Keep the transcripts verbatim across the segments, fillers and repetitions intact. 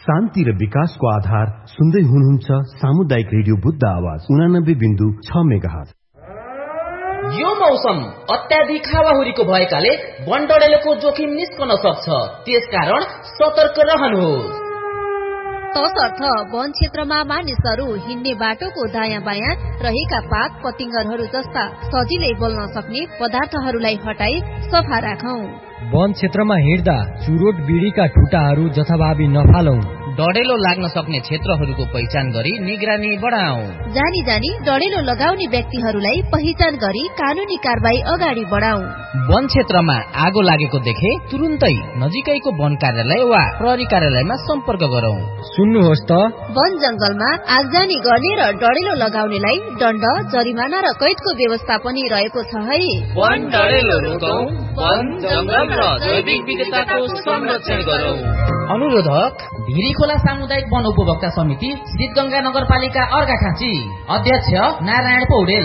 शान्ति र विकासको आधार सुन्दै हुनुहुन्छ सामुदायिक रेडियो बुद्ध आवाज उनानब्बे बिन्दु छ मेगाहर्ज। यो मौसम अत्याधिक हावाहुरीको भएकाले वनडडेलोको जोखिम निस्कन सक्छ, त्यसकारण सतर्क रहनुहोस्। तसर्थ वन क्षेत्रमा मानिसहरू हिँड्ने बाटोको दायाँ बायाँ रहेका पात पतिंगरहरू जस्ता सजिलै बोल्न सक्ने पदार्थहरूलाई हटाई सफा राखौं। वन क्षेत्रमा हिँड्दा चुरोट बिडीका ठुटाहरू जथाभावी नफालौं। डढेलो लाग्न सक्ने क्षेत्रहरूको पहिचान गरी निगरानी बढाऊ। जानी जानी डढेलो लगाउने व्यक्तिहरूलाई पहिचान गरी कानूनी कारबाही अगाडि बढाऊ। वन क्षेत्रमा आगो लागेको देखे तुरुन्तै नजिकैको वन कार्यालय वा प्रहरी कार्यालयमा सम्पर्क गरौं। सुन्नुहोस् त, वन जंगलमा आगजनी गर्ने र डढेलो लगाउनेलाई दण्ड, जरिमाना र कैदको व्यवस्था पनि रहेको छ है। वन डढेलो रोकौं, वन जंगल र जैविक विविधताको संरक्षण गरौं। अनुरोधक भिरी खोला सामुदायिक वन उपभोक्ता समिति, सिद्धगंगा नगरपालिका अर्घाखाँची। अध्यक्ष नारायण पौडेल।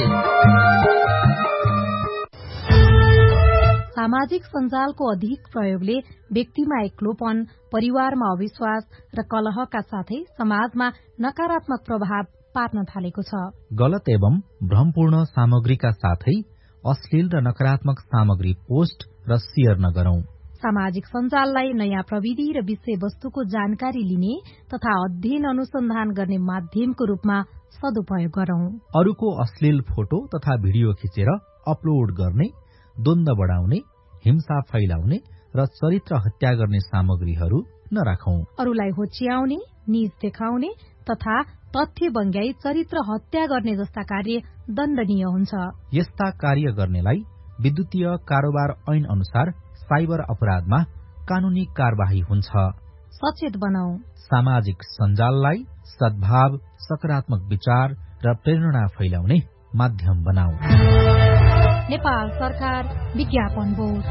सामाजिक सञ्जालको अधिक प्रयोगले व्यक्तिमा एक्लोपन, परिवारमा अविश्वास र कलहका साथै समाजमा नकारात्मक प्रभाव पार्न थालेको छ। गलत एवं भ्रमपूर्ण सामग्रीका साथै अश्लील र नकारात्मक सामग्री पोस्ट र शेयर नगरौं। सामाजिक सञ्जाललाई नयाँ प्रविधि र विषयवस्तुको जानकारी लिने तथा अध्ययन अनुसन्धान गर्ने माध्यमको रूपमा सदुपयोग गरौं। अरूको अश्लील फोटो तथा भिडियो खिचेर अपलोड गर्ने, द्वन्द्व बढाउने, हिंसा फैलाउने र चरित्र हत्या गर्ने सामग्रीहरू नराखौं। अरूलाई होच्याउने, नीच देखाउने तथा तथ्य बङ्ग्याई चरित्र हत्या गर्ने जस्ता कार्य दण्डनीय हुन्छ। यस्ता कार्य गर्नेलाई विद्युतीय कारोबार ऐन अनुसार साइबर अपराधमा कानूनी कारबाही हुन्छ। सचेत बनाऊ। सामाजिक सञ्जाललाई सद्भाव, सकारात्मक विचार र प्रेरणा फैलाउने माध्यम बनाऊ। नेपाल सरकार विज्ञापन बोर्ड।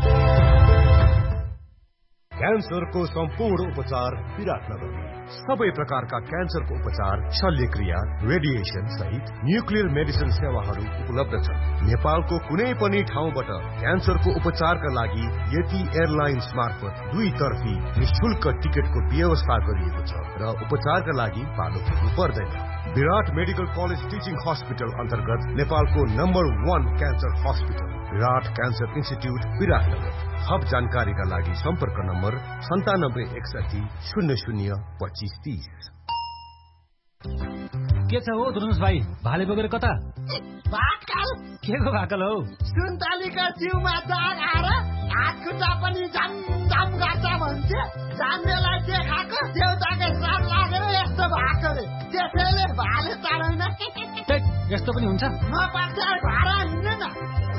क्यान्सरको सम्पूर्ण उपचार विराटनगर। सबै प्रकारका क्यान्सरको उपचार, शल्यक्रिया, रेडिएसन सहित न्युक्लियर मेडिसिन सेवाहरू उपलब्ध छन्। नेपालको कुनै पनि ठाउँबाट क्यान्सरको उपचारका लागि यति एयरलाइन्स मार्फत दुई तर्फी निशुल्क टिकटको व्यवस्था गरिएको छ र उपचारका लागि भाडो तिर्नु पर्दैन। विराट मेडिकल कलेज टिचिङ हस्पिटल अन्तर्गत नेपालको नम्बर वान क्यान्सर हस्पिटल विराट क्यान्सर इन्स्टिट्युट विराटनगर। थप जानकारीका लागि सम्पर्क नम्बर सन्तानब्बे एकसठी शून्य शून्य पच्चिस तीस। के छ हो धुर्नुस भाइ, भाले बगेर कता? भाकल। के को भाकल हौ? सुन्तलीको जिउमा दाग आएर हात खुट्टा पनि झम झम गाड्छ भन्छ। जान्नेलाई देखाएको देउताको श्राप लागेर यस्तो भएको रे, त्यसैले भाले चाँडैन। यस्तो पनि हुन्छ? म पाक्छ भाडा हिँड्ने न।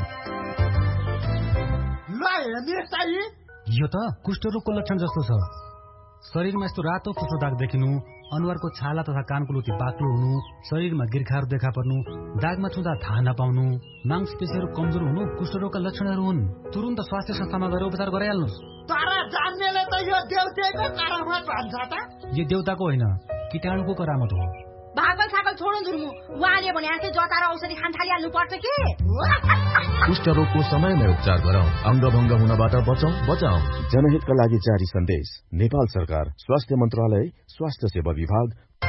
ल हेर्नुहोस् त, यो त कुष्ठरोगको लक्षण जस्तो छ। शरीरमा यस्तो रातो फुसो दाग देखिनु, अनुहारको छाला तथा कानको लुती बाक्लो हुनु, शरीरमा गिर्खाहरू देखा पर्नु, दागमा छुँदा थाहा नपाउनु, मांसपेशीहरू कमजोर हुनु कुष्ठरोगका लक्षणहरू हुन्। तुरुन्त स्वास्थ्य संस्थामा गएर उपचार गराइहाल्नुहोस्। तर जान्नेले त यो देउताको करामत भन्छ त। यो देउताको होइन, कीटाणुको करामत हो। भागल सागल छोड्नु धुर्मु, उहाँले भने जस्तै जता र औषधि खान थालिहाल्नु पर्छ के? कुष्ठरोगको समयमै उपचार गराउँ, अङ्गभङ्ग हुनबाट बचाउँ बचाउँ। जनहितका लागि जारी सन्देश, नेपाल सरकार, स्वास्थ्य मन्त्रालय, स्वास्थ्य सेवा विभाग।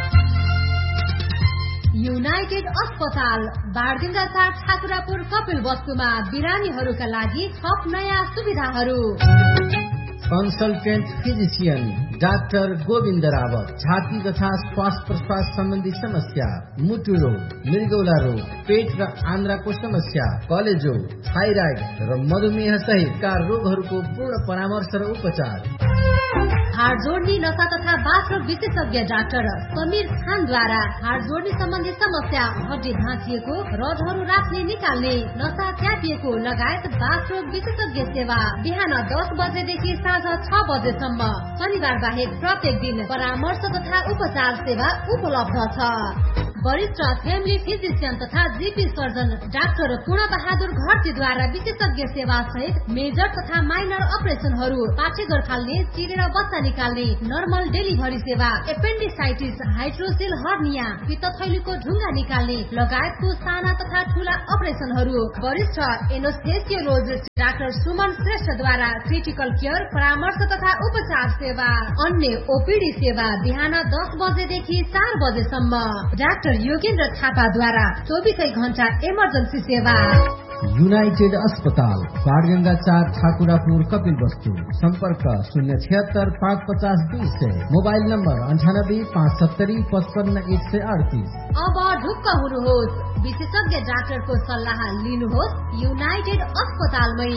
युनाइटेड अस्पताल बारगंगा चार ठाकुरापुर कपिल वस्तुमा बिरामीहरूका लागि थप नयाँ सुविधाहरू। Consultant physician doctor Govind Rawat, छाती तथा श्वास प्रश्वास सम्बन्धी समस्या, मुटु रोग, मृगौला रोग, पेट र आन्द्राको समस्या, कलेजो, थाइराइड र मधुमेह सहितका रोगहरूको पूर्ण परामर्श र उपचार। हाड जोड्ने नसा तथा बाथरोग विशेषज्ञ डाक्टर समीर खानद्वारा हाड जोड्ने सम्बन्धी समस्या, हड्डी भाँचिएको, रडहरू राख्ने निकाल्ने, नसा च्यापिएको लगायत बाथरोग विशेषज्ञ सेवा बिहान दस बजेदेखि साँझ छ बजेसम्म, शनिबार बाहेक प्रत्येक दिन परामर्श तथा उपचार सेवा उपलब्ध छ। वरिष्ठ फ्यामिली फिजिशियन तथा जीपी सर्जन डाक्टर पूर्ण बहादुर घरतीद्वारा विशेषज्ञ सेवा सहित मेजर तथा माइनर अपरेसनहरू, पाठेघर फाल्ने, चिरेर बच्चा निकाल्ने, नर्मल डेलिभरी सेवा, एपेन्डिसाइटिस, हाइड्रोसिल हर्निया, पित्तथैलीको ढुङ्गा निकाल्ने लगायतको साना तथा ठूला अपरेसनहरू। वरिष्ठ एनेस्थेसियोलोजिस्ट डाक्टर सुमन श्रेष्ठद्वारा क्रिटिकल केयर, परामर्श तथा उपचार सेवा। अन्य ओपीडी सेवा बिहान दस बजेदेखि चार बजेसम्म। डाक्टर योगेन्द्र थापाद्वारा चौबिसै घण्टा इमर्जेन्सी सेवा। युनाइटेड अस्पताल बाणगंगा चार ठाकुरापुर कपिल वस्तु। संपर्क शून्य छिहत्तर पाँच पचास दुई सय। मोबाइल नम्बर अन्ठानब्बे पाँच सत्तरी पचपन्न एक सय अडतिस। अब ढुक्क हुनुहोस्, विशेषज्ञ डाक्टरको सल्लाह लिनुहोस् युनाइटेड अस्पतालमै।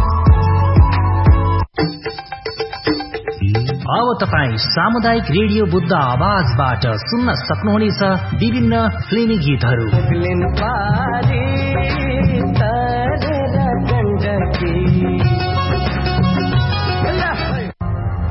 अब तपाईँ सामुदायिक रेडियो बुद्ध आवाजबाट सुन्न सक्नुहुनेछ विभिन्न फिल्मी गीतहरू।